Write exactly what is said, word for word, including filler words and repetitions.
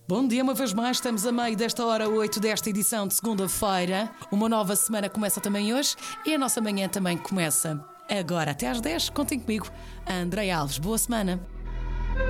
Bom dia, uma vez mais, estamos a meio desta hora oito desta edição de segunda-feira. Uma nova semana começa também hoje e a nossa manhã também começa agora. Até às dez, contem comigo. A Andreia Alves, boa semana.